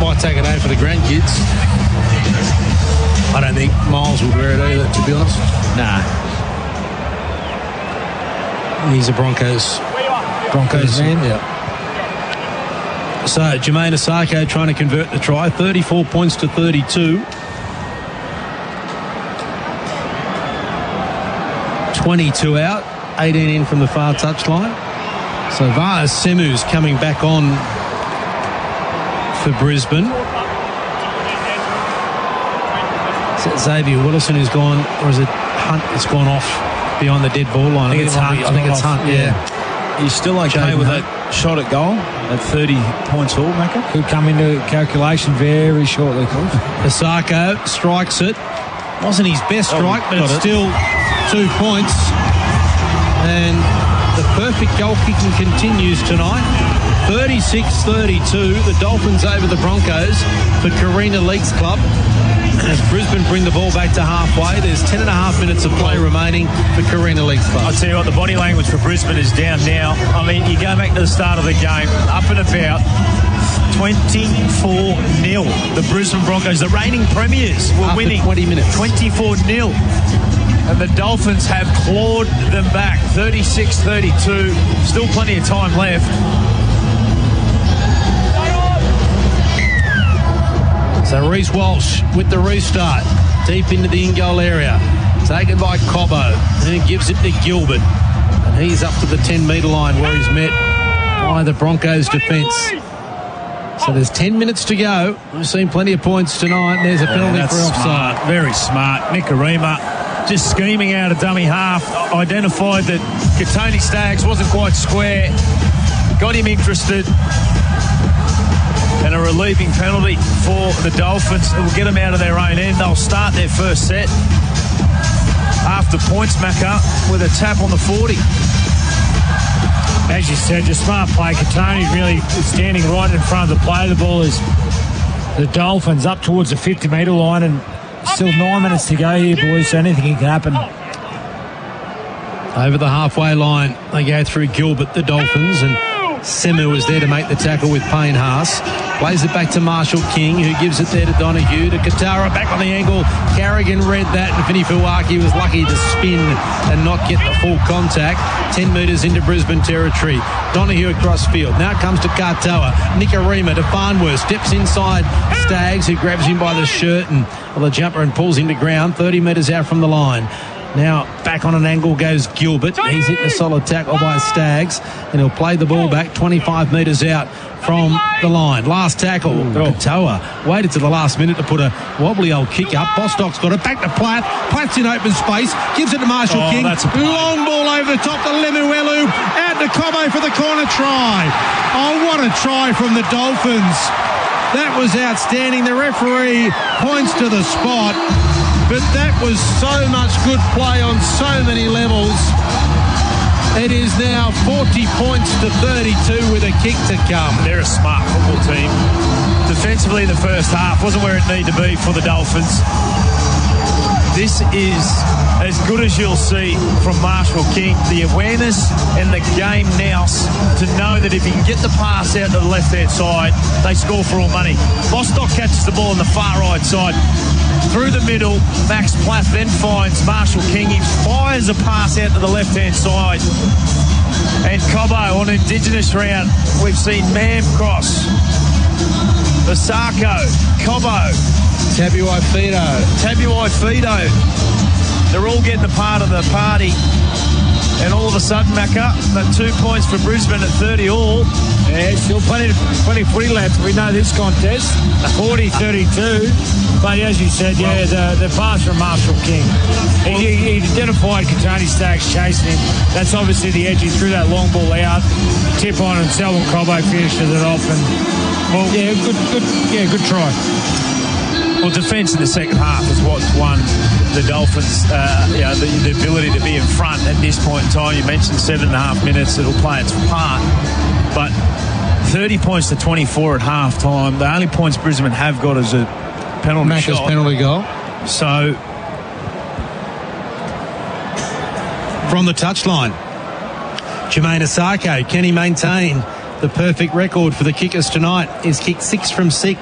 Might take it home for the grandkids. I don't think Miles would wear it either, to be honest. Nah. He's a Broncos man. Yeah. So Jermaine Asako trying to convert the try. 34 points to 32. 22 out. 18 in from the far touchline. So Va'a Semu's coming back on for Brisbane. Is it Xavier Willison who's gone, or is it Hunt that's gone off behind the dead ball line? I think it's Hunt. I think it's Hunt, yeah. He's still okay with that shot at goal at 30 points all, Macca? Could come into calculation very shortly, Cliff. Asako strikes it. Wasn't his best strike, but it's still 2 points. And the perfect goal kicking continues tonight. 36-32. The Dolphins over the Broncos for Carina Leaks Club. As Brisbane bring the ball back to halfway, there's 10.5 minutes of play remaining for Carina Leaks Club. I'll tell you what, the body language for Brisbane is down now. I mean, you go back to the start of the game, up and about, 24-0. The Brisbane Broncos, the reigning premiers, were winning 20 minutes. 24-0. And the Dolphins have clawed them back, 36-32. Still plenty of time left. So Reece Walsh with the restart, deep into the in-goal area. Taken by Cobbo, and he gives it to Gilbert. And he's up to the 10-metre line where he's met by the Broncos defence. So there's 10 minutes to go. We've seen plenty of points tonight. There's a penalty for offside. Smart, very smart. Nikorima just scheming out a dummy half. Identified that Katoni Staggs wasn't quite square. Got him interested. And a relieving penalty for the Dolphins. It will get them out of their own end. They'll start their first set after points, Macca, with a tap on the 40. As you said, just smart play. Katoni's really standing right in front of the play. The ball is the Dolphins up towards the 50-metre line, and still 9 minutes to go here, boys, so anything can happen. Over the halfway line, they go through Gilbert, the Dolphins, and Semu was there to make the tackle with Payne Haas. Plays it back to Marshall King, who gives it there to Donahue, to Katara, back on the angle. Carrigan read that, and Fini Fuaki was lucky to spin and not get the full contact. 10 metres into Brisbane territory. Donahue across field. Now it comes to Katoa. Nikorima to Farnworth. Steps inside Staggs, who grabs him by the shirt and the jumper and pulls him to ground. 30 metres out from the line. Now back on an angle goes Gilbert. He's hit a solid tackle by Staggs, and he'll play the ball back 25 metres out from the line. Last tackle. Katoa waited to the last minute to put a wobbly old kick up. Bostock's got it back to Platt. Platt's in open space. Gives it to Marshall King. Long ball over the top to Lemuelu. Out to Cobbo for the corner try. Oh, what a try from the Dolphins. That was outstanding. The referee points to the spot. But that was so much good play on so many levels. It is now 40 points to 32 with a kick to come. They're a smart football team. Defensively, the first half wasn't where it needed to be for the Dolphins. This is as good as you'll see from Marshall King. The awareness and the game nous to know that if he can get the pass out to the left-hand side, they score for all money. Bostock catches the ball on the far right side. Through the middle, Max Platt then finds Marshall King. He fires a pass out to the left-hand side. And Cobbo on Indigenous round. We've seen Mam cross. Asako, Cobbo. Tabuai Fido. They're all getting a part of the party. And all of a sudden, Macca, the 2 points for Brisbane at 30 all. Yeah, still plenty of footy left. We know this contest, 40-32. But as you said, the pass from Marshall King. He identified Katoni Staggs chasing him. That's obviously the edge. He threw that long ball out. Tip on, and Selwyn Cobbo finishes it off. And good try. Well, defence in the second half is what's won the Dolphins the ability to be in front at this point in time. You mentioned 7.5 minutes. It'll play its part. But 30 points to 24 at half time. The only points Brisbane have got is a penalty Macca's shot. penalty goal. So from the touchline, Jermaine Asako, can he maintain the perfect record for the kickers tonight? He's kicked 6 from 6.